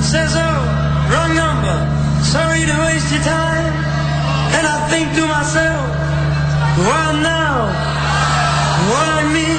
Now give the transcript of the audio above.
says, oh, wrong number, sorry to waste your time. And I think to myself, well now, what I mean